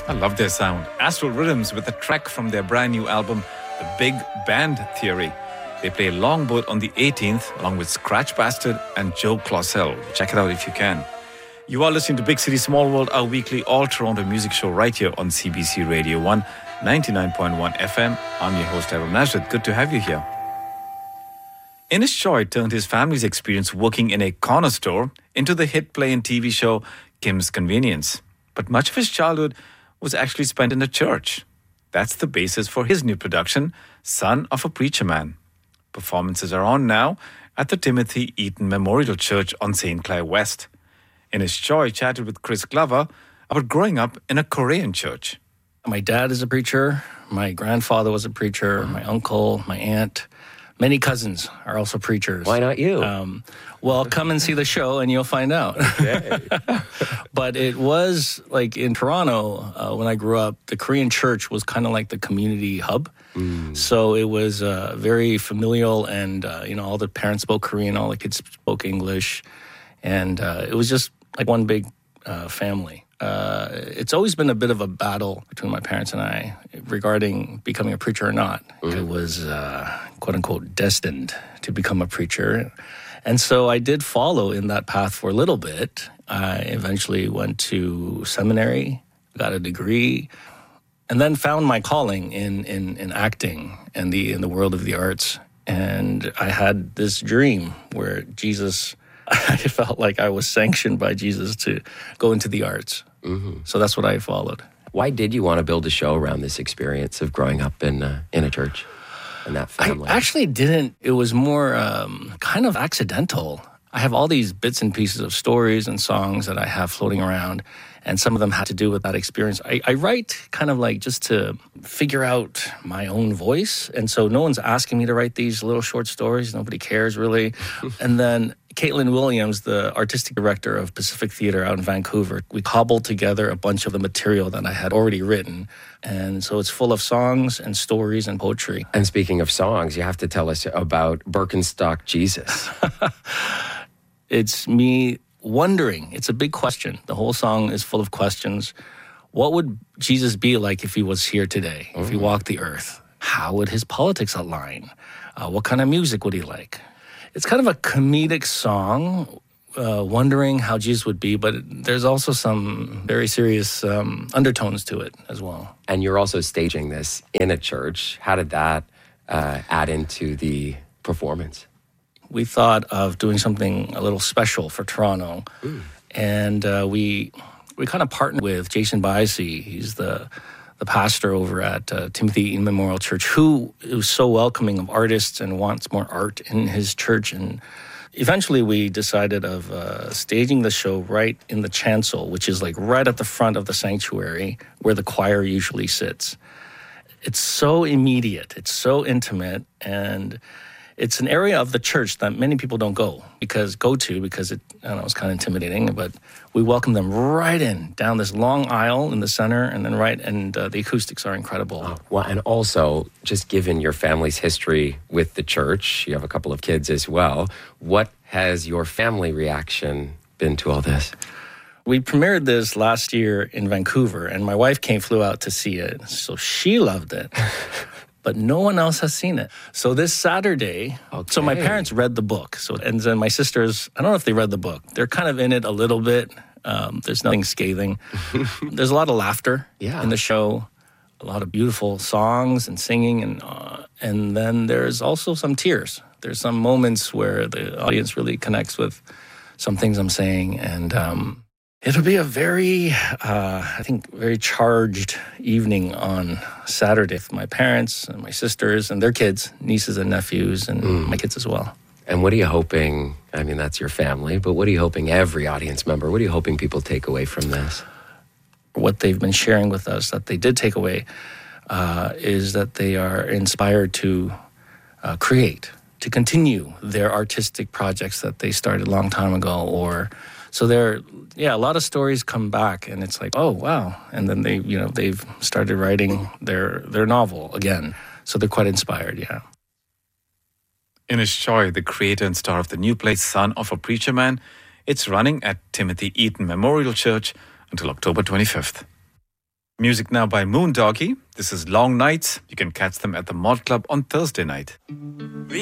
I love their sound. Astral Rhythms with a track from their brand new album, The Big Band Theory. They play Longboat on the 18th, along with Scratch Bastard and Joe Clausel. Check it out if you can. You are listening to Big City Small World, our weekly all-Toronto music show right here on CBC Radio 1, 99.1 FM. I'm your host, Errol Nazareth. Good to have you here. Inish Choi turned his family's experience working in a corner store into the hit play and TV show Kim's Convenience. But much of his childhood was actually spent in a church. That's the basis for his new production, Son of a Preacher Man. Performances are on now at the Timothy Eaton Memorial Church on St. Clair West. Inish Choi chatted with Chris Glover about growing up in a Korean church. My dad is a preacher. My grandfather was a preacher. My uncle, my aunt, many cousins are also preachers. Why not you? Well, come and see the show and you'll find out. Okay. But it was like in Toronto, when I grew up, the Korean church was kind of like the community hub. So it was very familial and, all the parents spoke Korean, all the kids spoke English. And it was just like one big family. It's always been a bit of a battle between my parents and I regarding becoming a preacher or not. I was, quote unquote, destined to become a preacher. And so I did follow in that path for a little bit. I eventually went to seminary, got a degree, and then found my calling in acting and in the world of the arts. And I had this dream where Jesus, I felt like I was sanctioned by Jesus to go into the arts. So that's what I followed. Why did you want to build a show around this experience of growing up in a church and that family? I actually didn't. It was more kind of accidental. I have all these bits and pieces of stories and songs that I have floating around, and some of them had to do with that experience. I write kind of like just to figure out my own voice, and so no one's asking me to write these little short stories. Nobody cares, really. And then Caitlin Williams, the artistic director of Pacific Theatre out in Vancouver, we cobbled together a bunch of the material that I had already written. And so it's full of songs and stories and poetry. And speaking of songs, you have to tell us about Birkenstock Jesus. It's me wondering. It's a big question. The whole song is full of questions. What would Jesus be like if he was here today, if he walked the earth? How would his politics align? What kind of music would he like? It's kind of a comedic song, wondering how Jesus would be, but there's also some very serious undertones to it as well. And you're also staging this in a church. How did that add into the performance? We thought of doing something a little special for Toronto, and we kind of partnered with Jason Biasi. He's the pastor over at Timothy Eaton Memorial Church, who is so welcoming of artists and wants more art in his church. And eventually we decided of staging the show right in the chancel, which is like right at the front of the sanctuary where the choir usually sits. It's so immediate, it's so intimate, and it's an area of the church that many people don't go because it's kind of intimidating, but we welcome them right in, down this long aisle in the center, and then the acoustics are incredible. Oh, well, and also, just given your family's history with the church, you have a couple of kids as well, what has your family reaction been to all this? We premiered this last year in Vancouver, and my wife flew out to see it, so she loved it. But no one else has seen it. So this Saturday, So my parents read the book. And then my sisters, I don't know if they read the book. They're kind of in it a little bit. There's nothing scathing. There's a lot of laughter in the show, a lot of beautiful songs and singing, and then there's also some tears. There's some moments where the audience really connects with some things I'm saying, and it'll be a very, very charged evening on Saturday with my parents and my sisters and their kids, nieces and nephews, and my kids as well. And what are you hoping, that's your family, but what are you hoping every audience member, what are you hoping people take away from this? What they've been sharing with us that they did take away is that they are inspired to create, to continue their artistic projects that they started a long time ago, so a lot of stories come back, and it's like, oh, wow. And then they've started writing their novel again. So they're quite inspired, yeah. Inish Choi, the creator and star of the new play Son of a Preacher Man. It's running at Timothy Eaton Memorial Church until October 25th. Music now by Moondoggy. This is Long Nights. You can catch them at the Mod Club on Thursday night.